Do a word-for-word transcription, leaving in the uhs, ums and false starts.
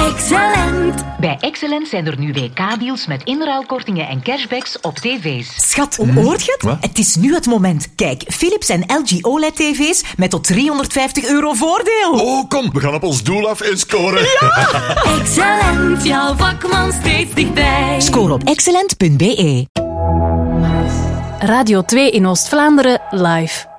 Excellent. Bij Excellent zijn er nu W K-deals met inruilkortingen en cashbacks op tv's. Schat, hoort je het? Wat? Het is nu het moment. Kijk, Philips en L G O L E D-tv's met tot driehonderdvijftig euro voordeel. Oh, kom, we gaan op ons doel af en scoren. Excellent, jouw vakman steeds dichtbij. Score op excellent punt be. Radio twee in Oost-Vlaanderen live.